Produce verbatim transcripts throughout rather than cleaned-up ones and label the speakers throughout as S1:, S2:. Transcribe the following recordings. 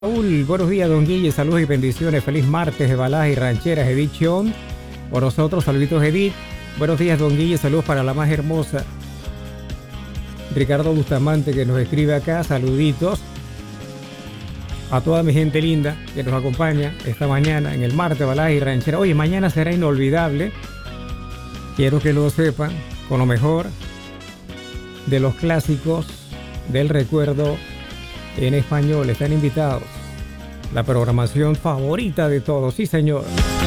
S1: Raúl, buenos días, don Guille, saludos y bendiciones, feliz martes de baladas y rancheras, edición. Por nosotros, saluditos, Edith. Buenos días, don Guille, saludos para la más hermosa. Ricardo Bustamante, que nos escribe acá, saluditos. A toda mi gente linda que nos acompaña esta mañana en el martes de baladas y rancheras. Oye, mañana será inolvidable. Quiero que lo sepan, con lo mejor de los clásicos del recuerdo en español. Están invitados. La programación favorita de todos, sí señor.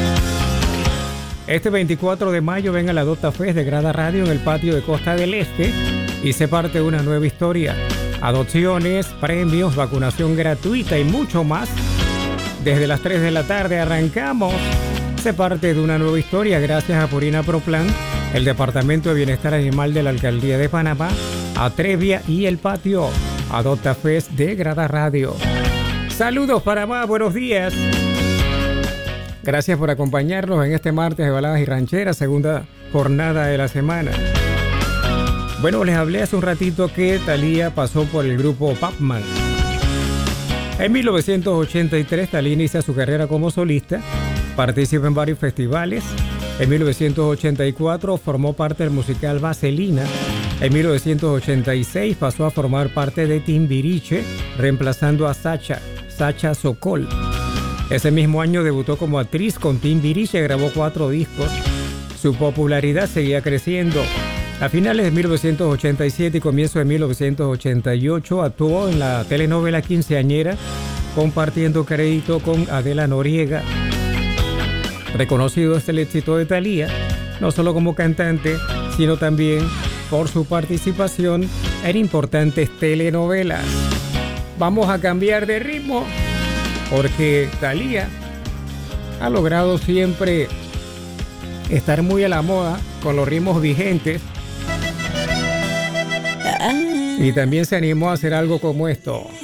S1: Este veinticuatro de mayo ven a la Dota Fest de Grada Radio en el patio de Costa del Este y se parte de una nueva historia. Adopciones, premios, vacunación gratuita y mucho más. Desde las tres de la tarde arrancamos. Se parte de una nueva historia gracias a Purina Pro Plan, el Departamento de Bienestar Animal de la Alcaldía de Panamá, Atrevia y el patio Adopta Fest de Grada Radio. Saludos Panamá, buenos días. Gracias por acompañarnos en este martes de baladas y rancheras, segunda jornada de la semana. Bueno, les hablé hace un ratito que Thalía pasó por el grupo Pac-Man. En mil novecientos ochenta y tres, Thalía inicia su carrera como solista, participa en varios festivales. En mil novecientos ochenta y cuatro formó parte del musical Vaselina. En mil novecientos ochenta y seis pasó a formar parte de Timbiriche, reemplazando a Sacha, Sacha Sokol. Ese mismo año debutó como actriz con Timbiriche, grabó cuatro discos. Su popularidad seguía creciendo. A finales de mil novecientos ochenta y siete y comienzo de mil novecientos ochenta y ocho actuó en la telenovela Quinceañera, compartiendo crédito con Adela Noriega. Reconocido es el éxito de Thalía, no solo como cantante, sino también por su participación en importantes telenovelas. Vamos a cambiar de ritmo, porque Thalía ha logrado siempre estar muy a la moda con los ritmos vigentes. Y también se animó a hacer algo como esto.